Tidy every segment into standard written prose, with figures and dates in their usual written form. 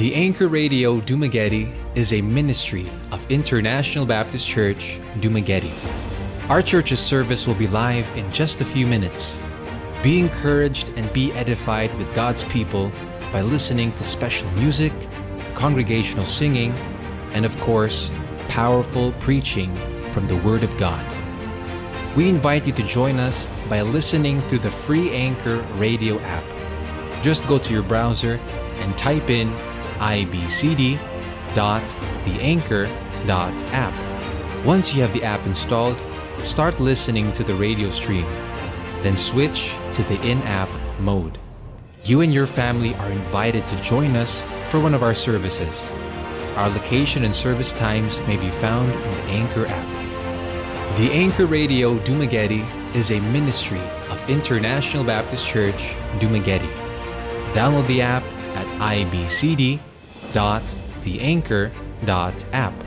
The Anchor Radio Dumaguete is a ministry of International Baptist Church, Dumaguete. Our church's service will be live in just a few minutes. Be encouraged and be edified with God's people by listening to special music, congregational singing, and of course, powerful preaching from the Word of God. We invite you to join us by listening through the free Anchor Radio app. Just go to your browser and type in ibcd.theanchor.app. Once you have the app installed, start listening to the radio stream. Then switch to the in-app mode. You and your family are invited to join us for one of our services. Our location and service times may be found in the Anchor app. The Anchor Radio Dumaguete is a ministry of International Baptist Church, Dumaguete. Download the app at ibcd.theanchor.app.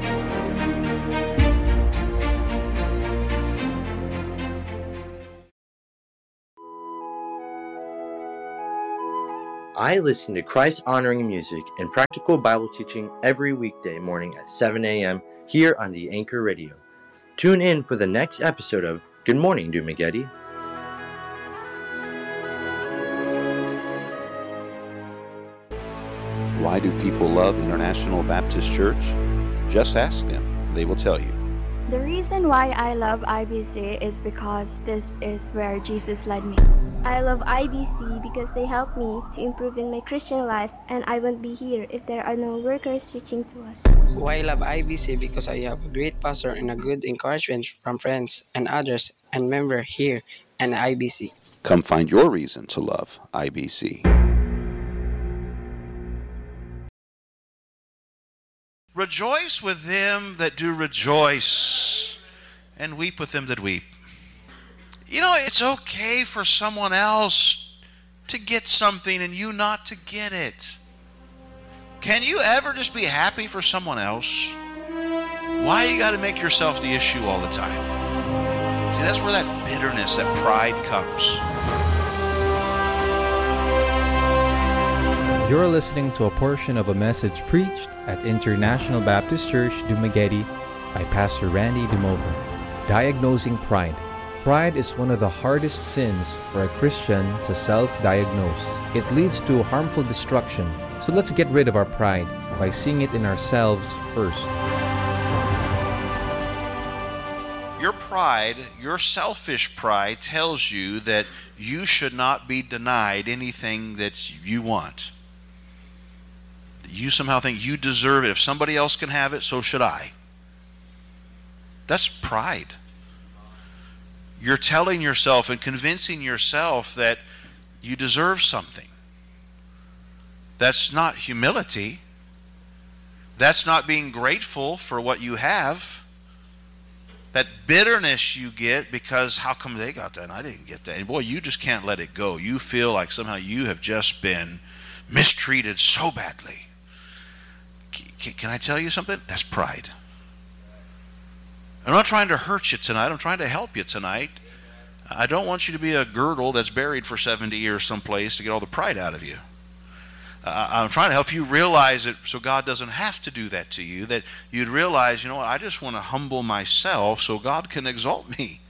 I listen to Christ-honoring music and practical Bible teaching every weekday morning at 7 a.m. here on the Anchor Radio. Tune in for the next episode of Good Morning, Dumaguete. Why do people love International Baptist Church? Just ask them. They will tell you. The reason why I love IBC is because this is where Jesus led me. I love IBC because they help me to improve in my Christian life, and I won't be here if there are no workers teaching to us. Why I love IBC? Because I have a great pastor and a good encouragement from friends and others and members here and IBC. Come find your reason to love IBC. Rejoice with them that do rejoice, and weep with them that weep. You know, it's okay for someone else to get something and you not to get it. Can you ever just be happy for someone else? Why you got to make yourself the issue all the time? See, that's where that bitterness, that pride comes. You're listening to a portion of a message preached at International Baptist Church, Dumaguete by Pastor Randy Dumover. Diagnosing pride. Pride is one of the hardest sins for a Christian to self-diagnose. It leads to harmful destruction. So let's get rid of our pride by seeing it in ourselves first. Your pride, your selfish pride, tells you that you should not be denied anything that you want. You somehow think you deserve it. If somebody else can have it, so should I. That's pride. You're telling yourself and convincing yourself that you deserve something. That's not humility. That's not being grateful for what you have. That bitterness you get because how come they got that and I didn't get that? And boy, you just can't let it go. You feel like somehow you have just been mistreated so badly. Can I tell you something? That's pride. I'm not trying to hurt you tonight. I'm trying to help you tonight. I don't want you to be a girdle that's buried for 70 years someplace to get all the pride out of you. I'm trying to help you realize it so God doesn't have to do that to you, that you'd realize, you know what, I just want to humble myself so God can exalt me.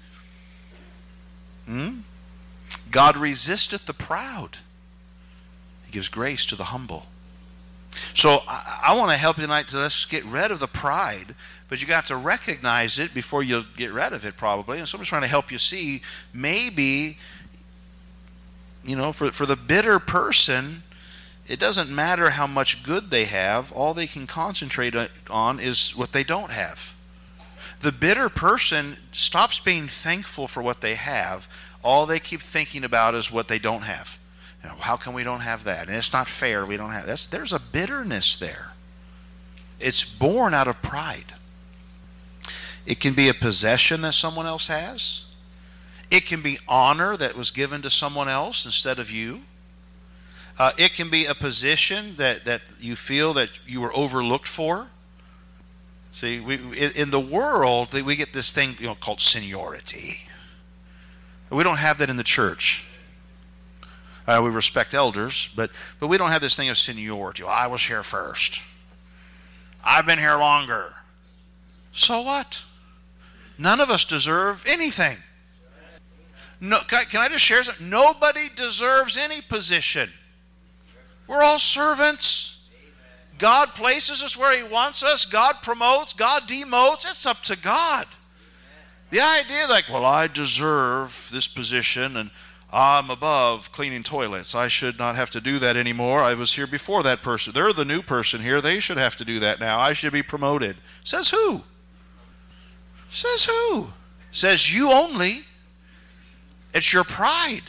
God resisteth the proud. He gives grace to the humble. So I want to help you tonight to let's get rid of the pride, but you have to recognize it before you get rid of it probably. And so I'm just trying to help you see maybe, you know, for the bitter person, it doesn't matter how much good they have. All they can concentrate on is what they don't have. The bitter person stops being thankful for what they have. All they keep thinking about is what they don't have. You know, how come we don't have that? And it's not fair. We don't have that. There's a bitterness there. It's born out of pride. It can be a possession that someone else has. It can be honor that was given to someone else instead of you. It can be a position that you feel that you were overlooked for. See, in the world, we get this thing called seniority. We don't have that in the church. We respect elders, but we don't have this thing of seniority. Well, I was here first. I've been here longer. So what? None of us deserve anything. No, can I just share something? Nobody deserves any position. We're all servants. God places us where He wants us. God promotes. God demotes. It's up to God. The idea like, well, I deserve this position and I'm above cleaning toilets. I should not have to do that anymore. I was here before that person. They're the new person here. They should have to do that now. I should be promoted. Says who? Says who? Says you only. It's your pride.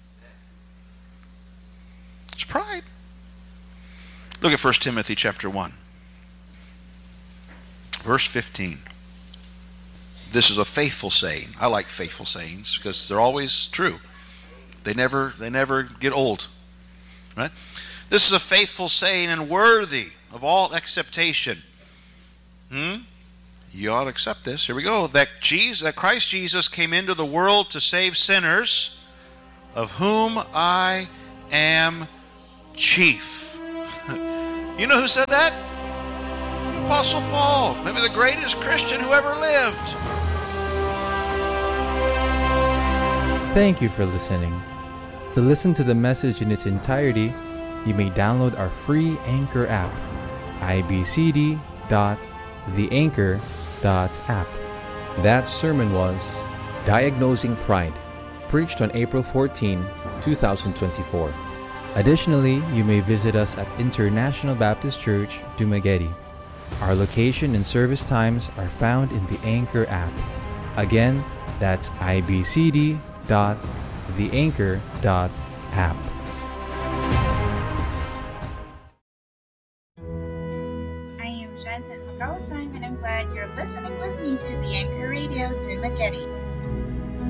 It's pride. Look at 1 Timothy chapter 1. Verse 15. This is a faithful saying. I like faithful sayings because they're always true. They never get old. Right? This is a faithful saying and worthy of all acceptation. You ought to accept this. Here we go. That Christ Jesus came into the world to save sinners, of whom I am chief. You know who said that? The Apostle Paul. Maybe the greatest Christian who ever lived. Thank you for listening. To listen to the message in its entirety, you may download our free Anchor app, ibcd.theanchor.app. That sermon was Diagnosing Pride, preached on April 14, 2024. Additionally, you may visit us at International Baptist Church, Dumaguete. Our location and service times are found in the Anchor app. Again, that's ibcd.theanchor.app. I am Jansen Magalasang, and I'm glad you're listening with me to the Anchor Radio Dumaguete.